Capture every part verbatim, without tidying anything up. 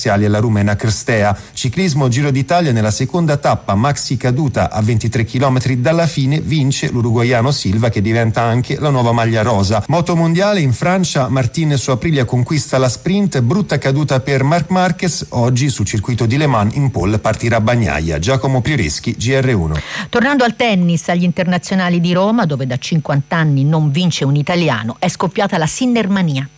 parziali alla rumena Crstea. Ciclismo Giro d'Italia, nella seconda tappa maxi caduta a ventitré chilometri dalla fine, vince l'uruguaiano Silva, che diventa anche la nuova maglia rosa. Moto mondiale in Francia, Martin su Aprilia conquista la sprint, brutta caduta per Marc Marquez. Oggi sul circuito di Le Mans in pole partirà Bagnaia. Giacomo Prioreschi, G R uno. Tornando al tennis, agli internazionali di Roma, dove da cinquanta anni non vince un italiano, è scoppiata la Sinnermania.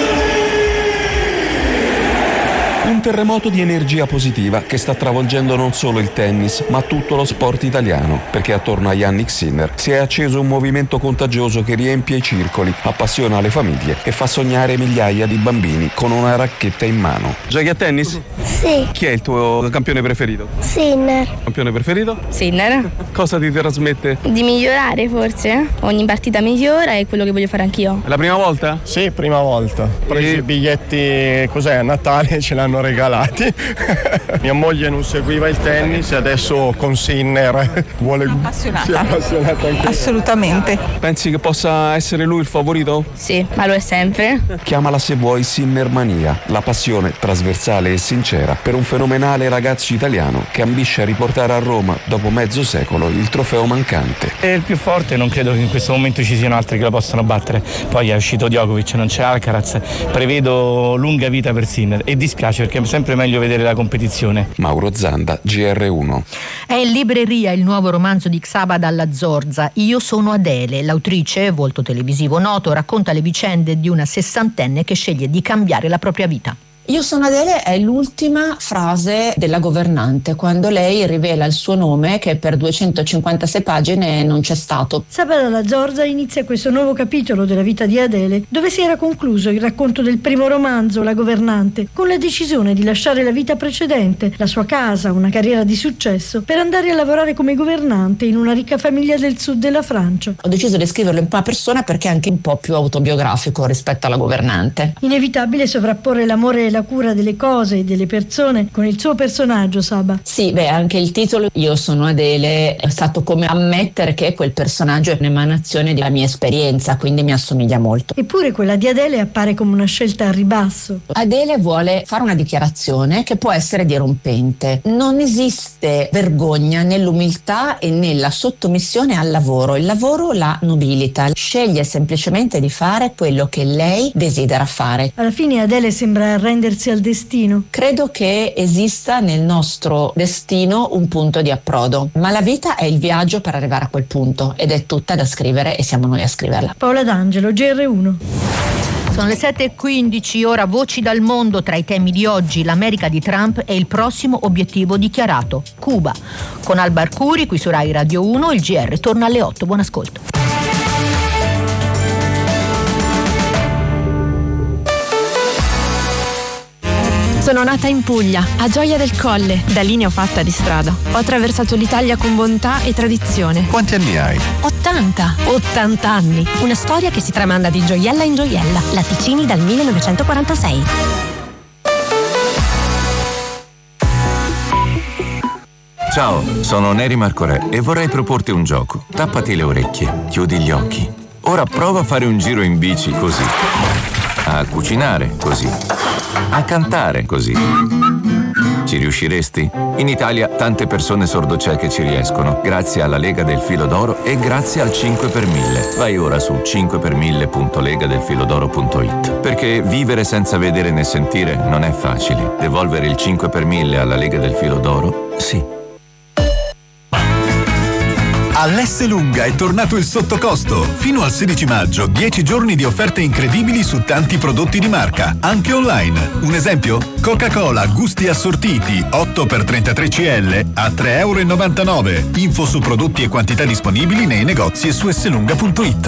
Un terremoto di energia positiva che sta travolgendo non solo il tennis, ma tutto lo sport italiano, perché attorno a Jannik Sinner si è acceso un movimento contagioso che riempie i circoli, appassiona le famiglie e fa sognare migliaia di bambini con una racchetta in mano. Giochi a tennis? Sì. Chi è il tuo campione preferito? Sinner. Campione preferito? Sinner. Cosa ti trasmette? Di migliorare forse. Ogni partita migliora, è quello che voglio fare anch'io. È la prima volta? Sì, prima volta. Ho preso E... i biglietti, cos'è, a Natale, ce l'hanno regalati. Mia moglie non seguiva il tennis e adesso con Sinner vuole appassionata. Si è appassionata anche. Assolutamente. Pensi che possa essere lui il favorito? Sì, ma lo è sempre. Chiamala se vuoi Sinnermania, la passione trasversale e sincera per un fenomenale ragazzo italiano che ambisce a riportare a Roma dopo mezzo secolo il trofeo mancante. È il più forte, non credo che in questo momento ci siano altri che lo possano battere. Poi è uscito Djokovic, non c'è Alcaraz. Prevedo lunga vita per Sinner e dispiace perché è sempre meglio vedere la competizione. Mauro Zanda, G R uno. È in libreria il nuovo romanzo di Csaba Dalla Zorza, Io sono Adele. L'autrice, volto televisivo noto, racconta le vicende di una sessantenne che sceglie di cambiare la propria vita. Io sono Adele è l'ultima frase della governante, quando lei rivela il suo nome che per duecentocinquantasei pagine non c'è stato. Csaba Dalla Zorza inizia questo nuovo capitolo della vita di Adele, dove si era concluso il racconto del primo romanzo, La governante, con la decisione di lasciare la vita precedente, la sua casa, una carriera di successo, per andare a lavorare come governante in una ricca famiglia del sud della Francia. Ho deciso di scriverlo in prima persona perché è anche un po' più autobiografico rispetto alla governante. Inevitabile sovrapporre l'amore e la cura delle cose e delle persone con il suo personaggio, Saba. Sì, beh, anche il titolo Io sono Adele è stato come ammettere che quel personaggio è un'emanazione della mia esperienza, quindi mi assomiglia molto. Eppure quella di Adele appare come una scelta a ribasso. Adele vuole fare una dichiarazione che può essere dirompente. Non esiste vergogna nell'umiltà e nella sottomissione al lavoro. Il lavoro la nobilita. Sceglie semplicemente di fare quello che lei desidera fare. Alla fine Adele sembra arrendersi al destino. Credo che esista nel nostro destino un punto di approdo, ma la vita è il viaggio per arrivare a quel punto ed è tutta da scrivere e siamo noi a scriverla. Paola D'Angelo, G R uno. Sono le sette e quindici, ora voci dal mondo. Tra i temi di oggi, l'America di Trump e il prossimo obiettivo dichiarato, Cuba. Con Alba Arcuri, qui su Rai Radio uno, il G R torna alle otto. Buon ascolto. Sono nata in Puglia, a Gioia del Colle. Da lì ne ho fatta di strada. Ho attraversato l'Italia con bontà e tradizione. Quanti anni hai? ottanta. ottanta anni. Una storia che si tramanda di gioiella in gioiella. Latticini dal millenovecentoquarantasei. Ciao, sono Neri Marcorè e vorrei proporti un gioco. Tappati le orecchie, chiudi gli occhi. Ora prova a fare un giro in bici così. A cucinare così. A cantare così. Ci riusciresti? In Italia tante persone sordocieche ci riescono, grazie alla Lega del Filo d'Oro e grazie al cinque per mille. Vai ora su cinque per mille punto lega del filodoro punto it. Perché vivere senza vedere né sentire non è facile. Devolvere il cinque per mille alla Lega del Filo d'Oro? Sì. All'Esselunga è tornato il sottocosto. Fino al sedici maggio, dieci giorni di offerte incredibili su tanti prodotti di marca, anche online. Un esempio? Coca-Cola gusti assortiti otto per trentatré centilitri a tre virgola e novantanove euro. Info su prodotti e quantità disponibili nei negozi e su esselunga punto it.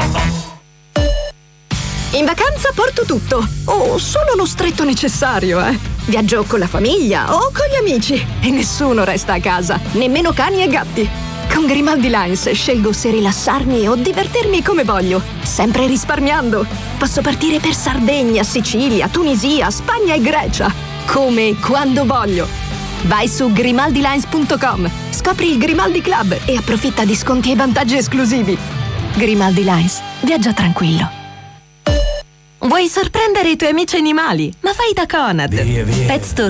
In vacanza porto tutto, o solo lo stretto necessario, eh. Viaggio con la famiglia o con gli amici e nessuno resta a casa, nemmeno cani e gatti. Con Grimaldi Lines scelgo se rilassarmi o divertirmi come voglio, sempre risparmiando. Posso partire per Sardegna, Sicilia, Tunisia, Spagna e Grecia, come e quando voglio. Vai su grimaldi lines punto com, scopri il Grimaldi Club e approfitta di sconti e vantaggi esclusivi. Grimaldi Lines, viaggia tranquillo. Vuoi sorprendere i tuoi amici animali? Ma fai da Conad. Via, via. Pet Store